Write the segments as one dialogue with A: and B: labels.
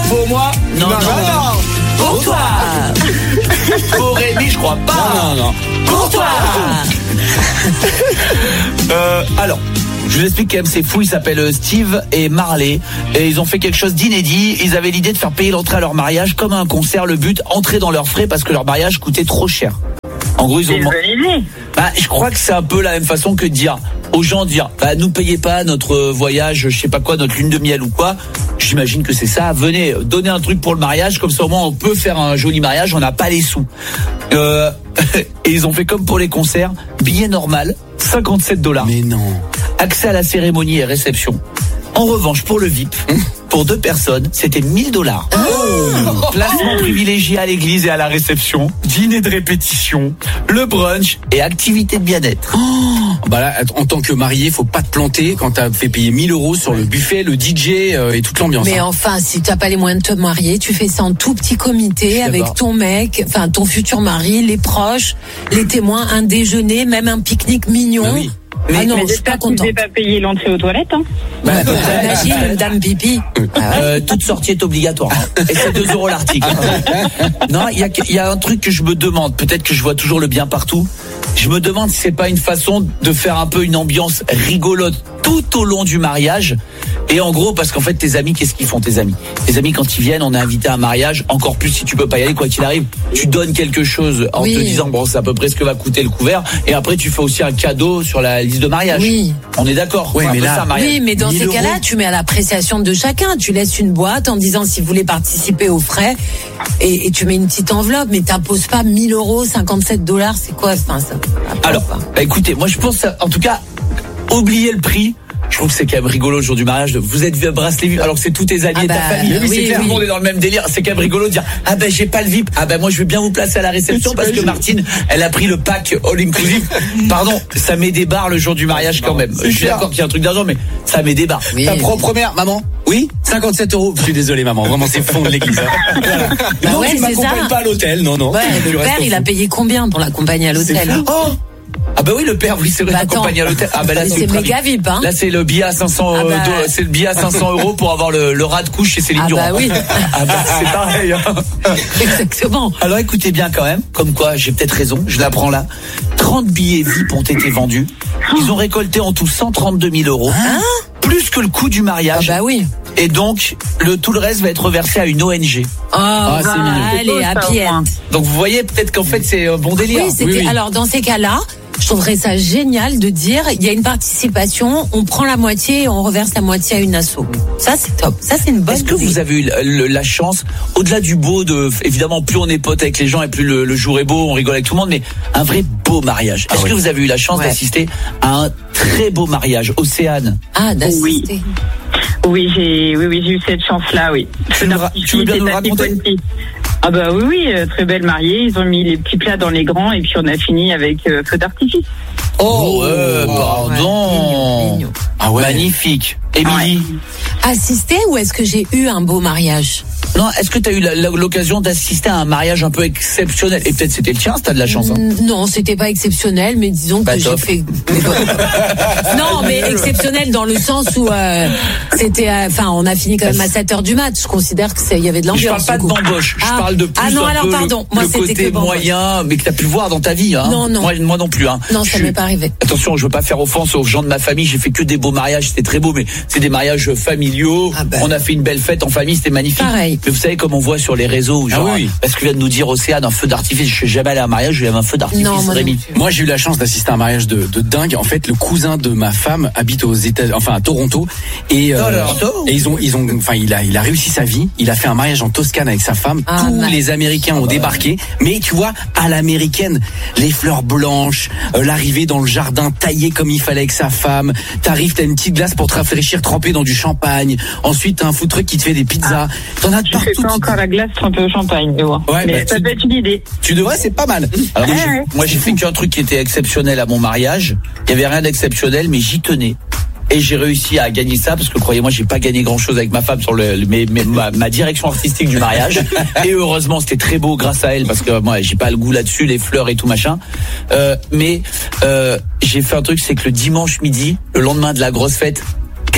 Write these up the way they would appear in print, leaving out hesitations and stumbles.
A: Pour moi?
B: Non.
A: Pour toi. Pour Rémi, je crois pas.
B: Non.
A: Pour toi. Alors, je vous explique quand même, c'est fou. Ils s'appellent Steve et Marley et ils ont fait quelque chose d'inédit. Ils avaient l'idée de faire payer l'entrée à leur mariage comme un concert. Le but, entrer dans leurs frais parce que leur mariage coûtait trop cher. En gros, ils ont. Je crois que c'est un peu la même façon que de dire aux gens, nous payez pas notre voyage, je sais pas quoi, notre lune de miel ou quoi. J'imagine que c'est ça. Venez donner un truc pour le mariage, comme ça au moins on peut faire un joli mariage. On n'a pas les sous. Et ils ont fait comme pour les concerts, billet normal, $57.
B: Mais non.
A: Accès à la cérémonie et réception. En revanche, pour le VIP, pour 2 personnes, c'était $1000. Placement privilégié à l'église et à la réception, dîner de répétition, le brunch et activité de bien-être.
B: Là, en tant que marié, faut pas te planter quand t'as fait payer 1000 € sur le buffet, le DJ et toute l'ambiance.
C: Mais enfin, si t'as pas les moyens de te marier, tu fais ça en tout petit comité avec ton mec, enfin ton futur mari, les proches, les témoins, un déjeuner, même un pique-nique mignon.
B: Ben oui.
C: Mais non, je suis pas content.
D: Tu ne pas payer l'entrée aux toilettes, hein.
C: Imagine une dame pipi.
A: Toute sortie est obligatoire. Et c'est 2 € l'article. Non, il y a un truc que je me demande. Peut-être que je vois toujours le bien partout. Je me demande si c'est pas une façon de faire un peu une ambiance rigolote tout au long du mariage. Et en gros, parce qu'en fait, tes amis, qu'est-ce qu'ils font, tes amis? Tes amis, quand ils viennent, on est invité à un mariage, encore plus si tu peux pas y aller, quoi qu'il arrive, tu donnes quelque chose en te disant, bon, c'est à peu près ce que va coûter le couvert, et après, tu fais aussi un cadeau sur la liste de mariage.
C: Oui.
A: On est d'accord.
B: Ouais, mais là,
C: mais dans ces cas-là, tu mets à l'appréciation de chacun. Tu laisses une boîte en disant si vous voulez participer aux frais, et tu mets une petite enveloppe, mais t'imposes pas 1000 €, $57, c'est quoi, ça?
A: Alors, écoutez, moi, je pense, en tout cas, oubliez le prix. Je trouve que c'est quand même rigolo le jour du mariage. Vous êtes bracelet VIP alors que c'est tous tes amis et ta famille. Oui, c'est clair, tout le monde est dans le même délire. C'est quand même rigolo de dire j'ai pas le VIP. Moi je vais bien vous placer à la réception parce que Martine, elle a pris le pack all inclusive. Pardon, ça met des barres le jour du mariage quand même. Je suis d'accord qu'il y a un truc d'argent, mais ça met des barres.
B: Ta propre mère, maman? Oui, 57 €. Je suis désolé, maman. Vraiment, c'est fond de l'église. Voilà. Non, tu m'accompagnes pas à l'hôtel. Non.
C: Ouais, le père, il a payé combien pour l'accompagner à l'hôtel?
A: Oui, le père, oui, c'est vrai, accompagné à l'hôtel. Là,
C: c'est méga VIP, hein.
A: Là, c'est le billet à 500 c'est le billet à 500 € pour avoir le rat de couche chez Céline Dion.
C: Oui.
A: C'est pareil, hein.
C: Exactement.
A: Alors, écoutez bien quand même, comme quoi, j'ai peut-être raison, je l'apprends là. 30 billets VIP ont été vendus. Ils ont récolté en tout 132 000 €. Plus que le coût du mariage.
C: Oui.
A: Et donc, tout le reste va être versé à une ONG.
C: C'est mignon. Allez, happy end.
A: Donc, vous voyez, peut-être qu'en fait, c'est un bon délire.
C: Oui. Alors, dans ces cas-là, je trouverais ça génial de dire, il y a une participation, on prend la moitié et on reverse la moitié à une asso. Ça, c'est top. Ça, c'est une bonne idée.
A: Est-ce que vous avez eu la chance, au-delà du beau, évidemment, plus on est potes avec les gens et plus le jour est beau, on rigole avec tout le monde, mais un vrai beau mariage. Est-ce que vous avez eu la chance d'assister à un très beau mariage? Océane?
C: D'assister.
D: Oui, j'ai eu cette chance-là, oui.
A: Tu veux bien nous le raconter?
D: Oui, très belle mariée. Ils ont mis les petits plats dans les grands et puis on a fini avec feu d'artifice.
A: Pardon.
C: Mignon.
A: Magnifique. Émilie?
C: Assister ou est-ce que j'ai eu un beau mariage?
A: Non, est-ce que tu as eu l'occasion d'assister à un mariage un peu exceptionnel? Et peut-être c'était le tien, si t'as de la chance.
C: Non, c'était pas exceptionnel, mais disons que j'ai fait... Non, mais exceptionnel dans le sens où c'était... on a fini quand même à 7h du mat. Je considère qu'il y avait de l'ambiance.
A: Je parle pas de bamboche, je parle de plus
C: Moi,
A: le côté moyen, mais que t'as pu voir dans ta vie. Hein.
C: Non.
A: Moi non plus. Hein.
C: Non, ça m'est pas arrivé.
A: Attention, je veux pas faire offense aux gens de ma famille. J'ai fait que des beaux mariages, c'était très beau, mais c'est des mariages familiaux. On a fait une belle fête en famille, c'était magnifique.
C: Pareil.
A: Mais vous savez comme on voit sur les réseaux, parce que vient de nous dire Océane, un feu d'artifice. Je suis jamais allé à un mariage, je vais avoir un feu d'artifice.
C: Non,
B: moi j'ai eu la chance d'assister à un mariage de dingue. En fait, le cousin de ma femme habite à Toronto et il a réussi sa vie. Il a fait un mariage en Toscane avec sa femme. Tous les Américains ont débarqué, mais tu vois, à l'américaine, les fleurs blanches, l'arrivée dans le jardin taillé comme il fallait avec sa femme. T'arrives, t'as une petite glace pour te rafraîchir trempée dans du champagne. Ensuite, t'as un food truck qui te fait des pizzas. T'en as partout.
D: Je fais pas encore la glace trempée au champagne, mais ça peut être une idée.
B: Tu devrais, c'est pas mal.
A: Alors moi j'ai fait qu'un truc qui était exceptionnel à mon mariage. Il y avait rien d'exceptionnel, mais j'y tenais. Et j'ai réussi à gagner ça parce que croyez-moi, j'ai pas gagné grand-chose avec ma femme sur ma direction artistique du mariage. Et heureusement, c'était très beau grâce à elle parce que moi, j'ai pas le goût là-dessus, les fleurs et tout machin. Mais j'ai fait un truc, c'est que le dimanche midi, le lendemain de la grosse fête,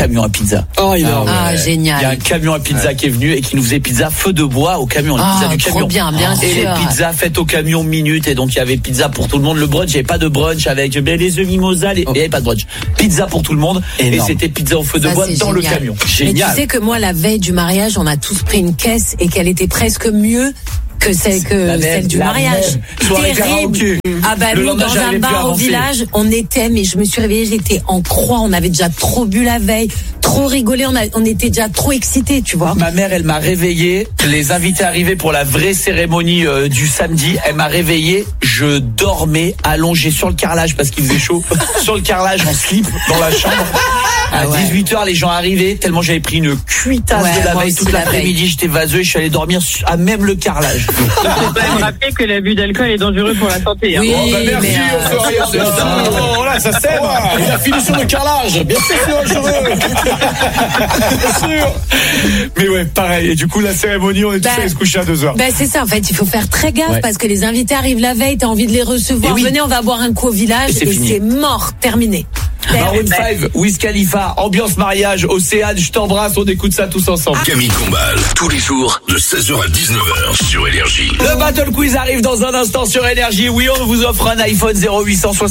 A: camion à pizza.
B: Oh, énorme.
C: Génial.
A: Il y a un camion à pizza qui est venu et qui nous faisait pizza feu de bois au camion, les pizzas du camion.
C: Trop bien, bien sûr.
A: Et les pizzas faites au camion minute, et donc il y avait pizza pour tout le monde. Le brunch, il n'y avait pas de brunch avec les œufs mimosa, il n'y avait pas de brunch. Pizza pour tout le monde.
B: Énorme.
A: Et c'était pizza au feu de bois dans le camion.
C: Mais tu sais que moi, la veille du mariage, on a tous pris une caisse et qu'elle était presque mieux que celle du mariage. Terrible. Ah bah nous, dans un bar au village, on était, mais je me suis réveillée, j'étais en croix, on avait déjà trop bu la veille, trop rigolé, on était déjà trop excités, tu vois.
A: Ma mère, elle m'a réveillé, les invités arrivaient pour la vraie cérémonie du samedi, elle m'a réveillé, je dormais allongé sur le carrelage parce qu'il faisait chaud, sur le carrelage en slip dans la chambre. À 18h, les gens arrivaient, tellement j'avais pris une cuitasse de la veille toute l'après-midi, j'étais vaseux et je suis allé dormir à même le carrelage.
D: Il faut quand même rappeler que l'abus d'alcool est dangereux pour la santé.
C: Oui,
B: merci, là, ça sert. Il a fini sur le carrelage. Bien sûr, c'est dangereux. Bien sûr.
A: Mais ouais, pareil. Et du coup, la cérémonie, on est tous allés se coucher à 2h.
C: Bah, c'est ça, en fait. Il faut faire très gaffe parce que les invités arrivent la veille, t'as envie de les recevoir. Venez, on va boire un coup au village et c'est mort, terminé.
A: Maroon 5, Wiz Khalifa, ambiance mariage, Océane, je t'embrasse, on écoute ça tous ensemble.
E: Camille Combal, tous les jours de 16h à 19h sur Énergie.
A: Le Battle Quiz arrive dans un instant sur Énergie. Oui, on vous offre un iPhone 0860.